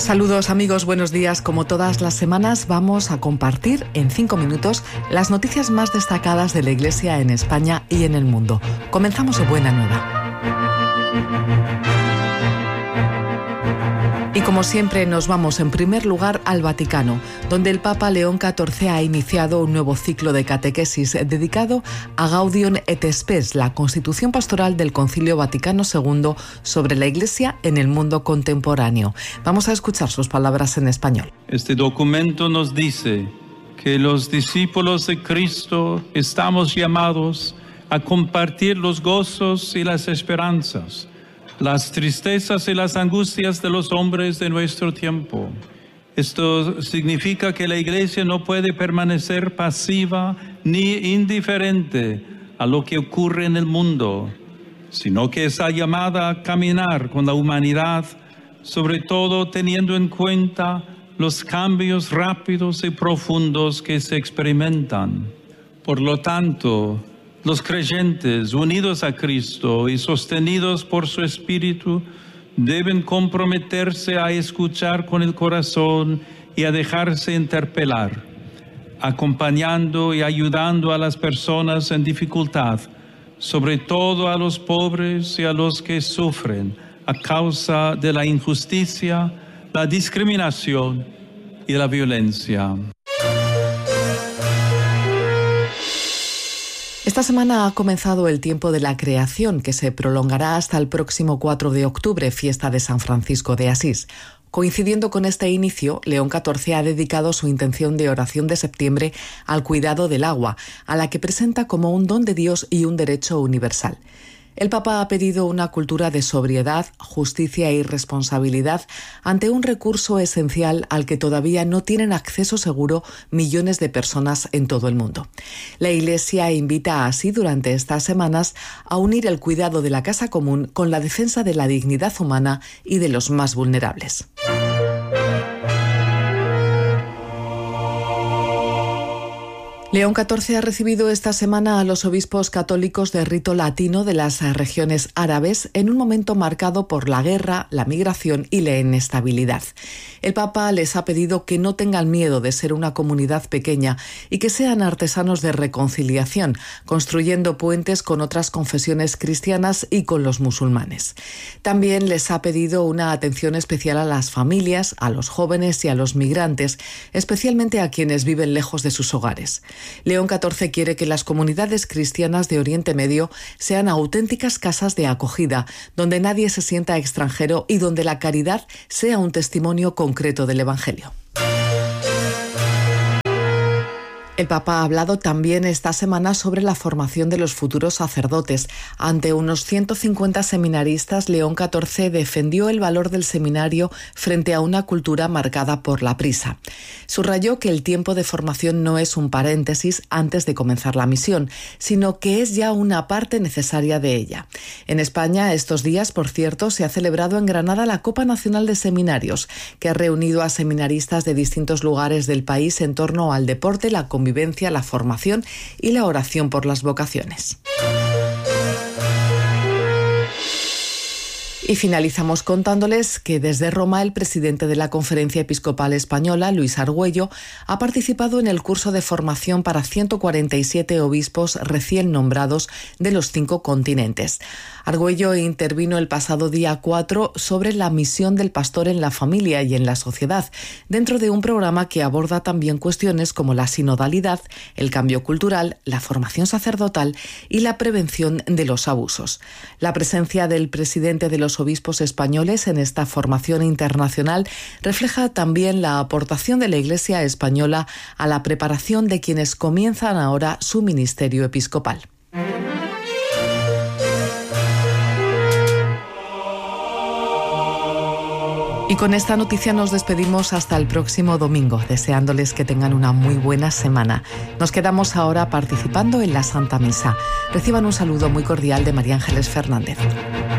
Saludos amigos, buenos días. Como todas las semanas vamos a compartir en 5 minutos las noticias más destacadas de la Iglesia en España y en el mundo. Comenzamos de buena nueva. Y como siempre nos vamos en primer lugar al Vaticano, donde el Papa León XIV ha iniciado un nuevo ciclo de catequesis dedicado a Gaudium et Spes, la constitución pastoral del Concilio Vaticano II sobre la Iglesia en el mundo contemporáneo. Vamos a escuchar sus palabras en español. Este documento nos dice que los discípulos de Cristo estamos llamados a compartir los gozos y las esperanzas, las tristezas y las angustias de los hombres de nuestro tiempo. Esto significa que la Iglesia no puede permanecer pasiva ni indiferente a lo que ocurre en el mundo, sino que está llamada a caminar con la humanidad, sobre todo teniendo en cuenta los cambios rápidos y profundos que se experimentan. Por lo tanto, los creyentes unidos a Cristo y sostenidos por su Espíritu deben comprometerse a escuchar con el corazón y a dejarse interpelar, acompañando y ayudando a las personas en dificultad, sobre todo a los pobres y a los que sufren a causa de la injusticia, la discriminación y la violencia. Esta semana ha comenzado el tiempo de la creación, que se prolongará hasta el próximo 4 de octubre, fiesta de San Francisco de Asís. Coincidiendo con este inicio, León XIV ha dedicado su intención de oración de septiembre al cuidado del agua, a la que presenta como un don de Dios y un derecho universal. El Papa ha pedido una cultura de sobriedad, justicia y responsabilidad ante un recurso esencial al que todavía no tienen acceso seguro millones de personas en todo el mundo. La Iglesia invita así durante estas semanas a unir el cuidado de la casa común con la defensa de la dignidad humana y de los más vulnerables. León XIV ha recibido esta semana a los obispos católicos de rito latino de las regiones árabes en un momento marcado por la guerra, la migración y la inestabilidad. El Papa les ha pedido que no tengan miedo de ser una comunidad pequeña y que sean artesanos de reconciliación, construyendo puentes con otras confesiones cristianas y con los musulmanes. También les ha pedido una atención especial a las familias, a los jóvenes y a los migrantes, especialmente a quienes viven lejos de sus hogares. León XIV quiere que las comunidades cristianas de Oriente Medio sean auténticas casas de acogida, donde nadie se sienta extranjero y donde la caridad sea un testimonio concreto del Evangelio. El Papa ha hablado también esta semana sobre la formación de los futuros sacerdotes. Ante unos 150 seminaristas, León XIV defendió el valor del seminario frente a una cultura marcada por la prisa. Subrayó que el tiempo de formación no es un paréntesis antes de comenzar la misión, sino que es ya una parte necesaria de ella. En España, estos días, por cierto, se ha celebrado en Granada la Copa Nacional de Seminarios, que ha reunido a seminaristas de distintos lugares del país en torno al deporte, la convivencia, la formación y la oración por las vocaciones. Y finalizamos contándoles que desde Roma el presidente de la Conferencia Episcopal Española, Luis Argüello, ha participado en el curso de formación para 147 obispos recién nombrados de los 5 continentes. Argüello intervino el pasado día 4 sobre la misión del pastor en la familia y en la sociedad, dentro de un programa que aborda también cuestiones como la sinodalidad, el cambio cultural, la formación sacerdotal y la prevención de los abusos. La presencia del presidente de los obispos españoles en esta formación internacional refleja también la aportación de la Iglesia española a la preparación de quienes comienzan ahora su ministerio episcopal. Y con esta noticia nos despedimos hasta el próximo domingo, deseándoles que tengan una muy buena semana. Nos quedamos ahora participando en la Santa Misa. Reciban un saludo muy cordial de María Ángeles Fernández.